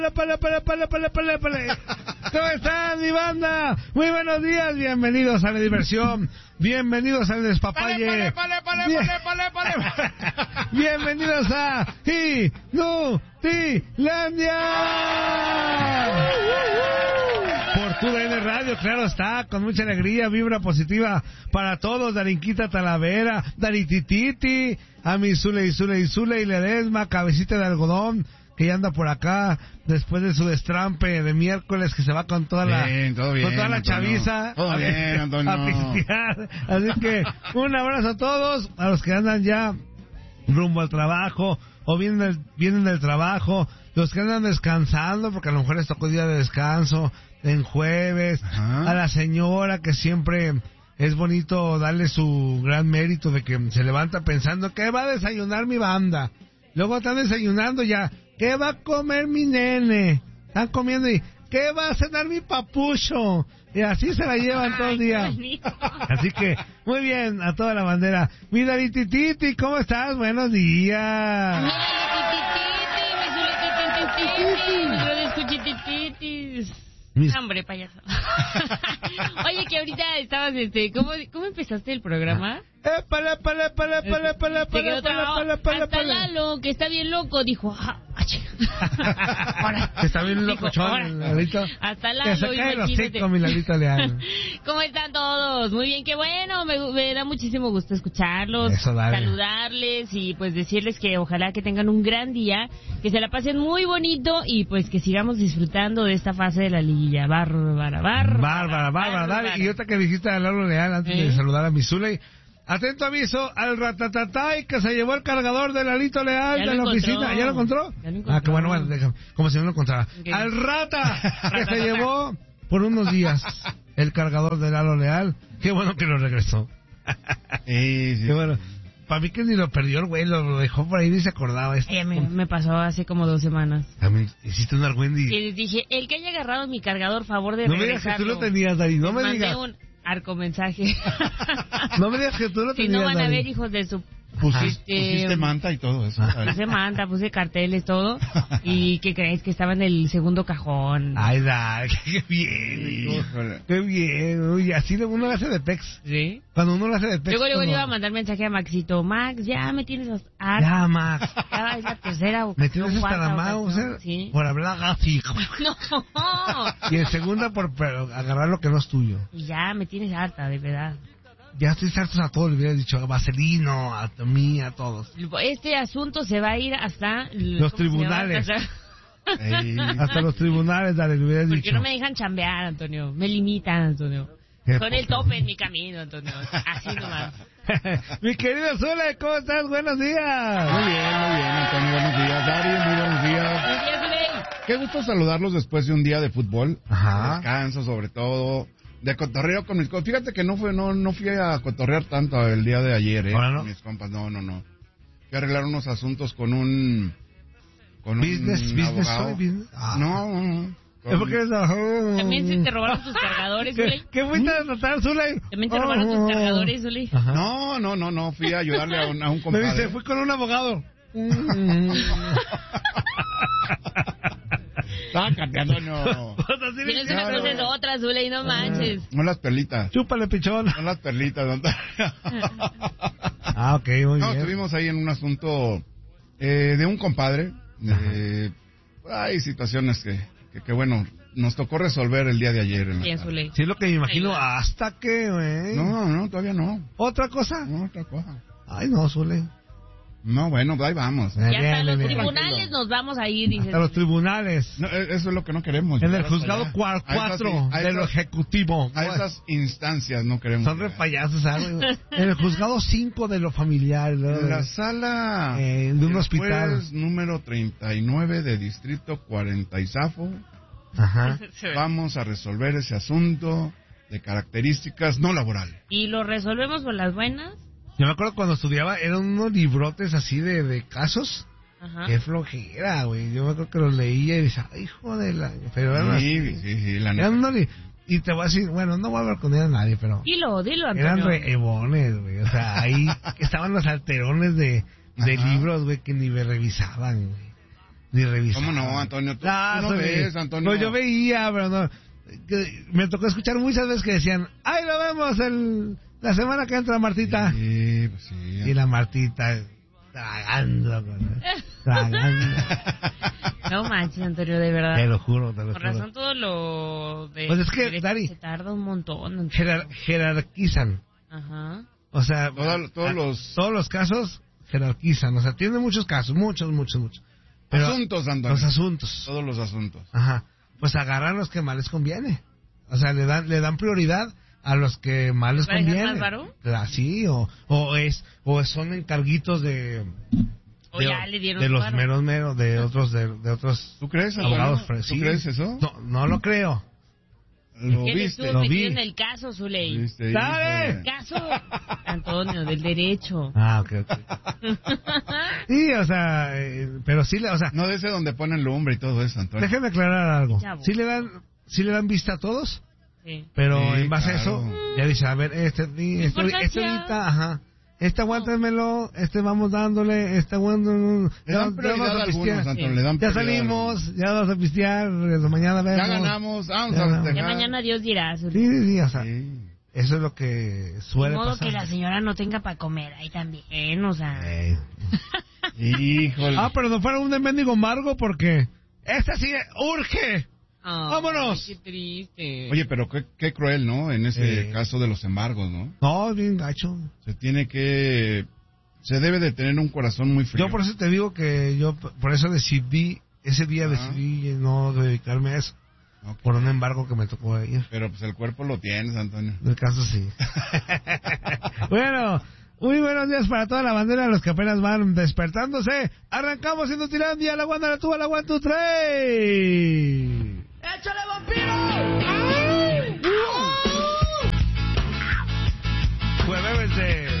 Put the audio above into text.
¿Cómo están, mi banda? Muy buenos días, bienvenidos a la diversión, bienvenidos al despapalle. Bienvenidos a Inutilandia. Por TUDN Radio, claro está, con mucha alegría, vibra positiva para todos, Darinquita Talavera, Daritititi, a mi Zule y Ledesma, cabecita de algodón, que ya anda por acá después de su destrampe de miércoles, que se va con toda la con toda la chaviza todo bien, Antonio. A pistear. Así que un abrazo a todos, a los que andan ya rumbo al trabajo o vienen del trabajo, los que andan descansando porque a lo mejor les tocó día de descanso en jueves. Ajá. A la señora que siempre es bonito darle su gran mérito de que se levanta pensando que va a desayunar mi banda, luego están desayunando ya, ¿qué va a comer mi nene? Están comiendo y ¿qué va a cenar mi papucho? Y así se la llevan todo el día. Así que, muy bien, a toda la bandera. Mira, Titi, ¿cómo estás? Buenos días. Hombre, payaso. Oye, que ahorita estabas, ¿cómo empezaste el programa? Hasta Lalo, que está bien loco, dijo, que está bien locochón, Lalito. Hasta Lalo, que se cae los cinco, mi Lalito Leal. ¿Cómo están todos? Muy bien, qué bueno, me da muchísimo gusto escucharlos, saludarles y pues decirles que ojalá que tengan un gran día, que se la pasen muy bonito y pues que sigamos disfrutando de esta fase de la liguilla. Bárbara. Y otra que dijiste a Lalo Leal antes de saludar a mi Zule. Atento aviso al ratatatay que se llevó el cargador de Lalito Leal de la oficina. ¿Ya lo encontró? Qué bueno, déjame, como si no lo encontrara. Okay. Al rata que se llevó por unos días el cargador de Lalo Leal. Qué bueno que lo regresó. Sí. Qué bueno. Para mí que ni lo perdió el güey, lo dejó por ahí ni se acordaba. Me pasó hace como 2 semanas. También hiciste un argüendi. Y les dije, el que haya agarrado mi cargador, favor de regresarlo. No me digas que tú lo tenías, Dari, no me digas. Un arco mensaje. No me digas que tú lo tenías, Si no van Dari. a ver, hijos de su... Pusiste manta y todo eso. Puse manta, puse carteles, todo. ¿Y qué crees? Que estaba en el segundo cajón. Ay, Dari, qué bien. Qué bien. Uy, así uno lo hace de pex. ¿Sí? Cuando uno lo hace de pex. Luego le iba a mandar mensaje a Maxito. Max, ya me tienes harta. Ya, Max. Ya es la tercera o ¿me tienes hasta la Max? ¿Sí? Por hablar así. No. Y en segunda por agarrar lo que no es tuyo. Y ya me tienes harta, de verdad. Ya estoy harto a todos, le hubiera dicho a Vaselino, a mí, a todos. Este asunto se va a ir hasta... los tribunales. Hasta los tribunales, dale, le hubieras dicho. Porque no me dejan chambear, Antonio. Me limitan, Antonio. Son el tope en mi camino, Antonio. Así nomás. Mi querido Zule, ¿cómo estás? Buenos días. Muy bien, Antonio. Buenos días, Dari. Muy buenos días. Buenos días, Zule. Qué gusto saludarlos después de un día de fútbol. Ajá. Descanso, sobre todo. De cotorreo con mis compas. Fíjate que no fui a cotorrear tanto el día de ayer, ¿Ahora no? Con mis compas. No. Fui a arreglar unos asuntos con un business abogado. Business. Ah. No. Es porque también se te robaron tus cargadores, Zule. ¿Qué fuiste a tratar, Zule? También te robaron tus cargadores, Zule. No. Fui a ayudarle a un compadre. Me dice, fui con un abogado. Sácate, Antonio. Tienes una cosa de otra, Zule, y no manches. No las perlitas. Chúpale, pichón. No las perlitas, Antonio. Ok, muy bien. Estuvimos ahí en un asunto de un compadre. Hay situaciones que bueno, nos tocó resolver el día de ayer. Bien, Zule. Sí, es lo que me imagino. Hasta que, güey. No, todavía no. ¿Otra cosa? No, otra cosa. Ay, no, Zule. No, bueno, ahí vamos. Y hasta los tribunales nos vamos a ir, dice. Hasta los tribunales. No, eso es lo que no queremos. En el juzgado 4 de lo ejecutivo. A esas instancias no queremos. Son re payasos, ¿sabes? En el juzgado 5 de lo familiar. ¿No? En la sala de un hospital. Número 39 de Distrito 40 y Zafo. Ajá. Vamos a resolver ese asunto de características no laborales. ¿Y lo resolvemos con las buenas? Yo me acuerdo cuando estudiaba, eran unos librotes así de casos. Ajá. Qué flojera, güey. Yo me acuerdo que los leía y decía, ay, hijo de la... Pero eran sí, la neta. Y te voy a decir, bueno, no voy a hablar con ella a nadie, pero... Dilo, Antonio. Eran reebones, güey. O sea, ahí estaban los alterones de libros, güey, que ni me revisaban, güey. ni revisaba. ¿Cómo no, Antonio? ¿Tú no ves, Antonio? No, yo veía, pero no. Me tocó escuchar muchas veces que decían, ¡ay, lo vemos la semana que entra Martita! Sí, pues sí. Y la Martita tragando. No manches, Antonio, de verdad. Te lo juro. Por razón todo lo de... Pues es que, Dari, se tarda un montón. Jerarquizan. Ajá. O sea, todos los casos jerarquizan. O sea, tiene muchos casos, muchos. Pero asuntos, Antonio. Los asuntos. Todos los asuntos. Ajá. Pues agarran los que más les conviene. O sea, le dan prioridad a los que más les conviene. ¿Más varón? Sí, o son encarguitos de ya le dieron de los varo. meros, de otros. ¿Tú crees, abogados? ¿Tú crees eso? No lo creo. Lo Él viste. estuvo metido en el caso, Zuley. ¿Sabes? Caso, Antonio, del derecho. Ah, ok. Sí, o sea, pero sí, o sea... No de ese donde ponen lumbre y todo eso, Antonio. Déjeme aclarar algo. Sí le dan vista a todos, sí. Pero sí, en base claro. a eso, ya dice, a ver, este ahorita, ajá. Aguántenmelo, vamos dándole, aguántenlo. Le dan prioridad a algunos, Antonio, le dan ya prioridad. Salimos, ya vamos a pistear, mañana vemos. Ya ganamos, vamos a festejar. Ya mañana Dios dirá. Sí, o sea, eso es lo que suele De modo pasar. que la señora no tenga para comer ahí también, o sea. Híjole. Pero no fuera un de mendigo amargo porque esta sí urge. ¡Vámonos! Qué triste. Oye, pero qué cruel, ¿no? En ese caso de los embargos, ¿no? No, bien gacho. Se debe de tener un corazón muy frío. Yo por eso te digo que por eso decidí no dedicarme a eso. Okay. Por un embargo que me tocó ir. Pero pues el cuerpo lo tienes, Antonio. En el caso sí. Bueno, muy buenos días para toda la bandera, los que apenas van despertándose. Arrancamos siendo Tirandia, la Wanda, la tuba, la 1, 2, 3. ¡Échale, vampiro! Jueves de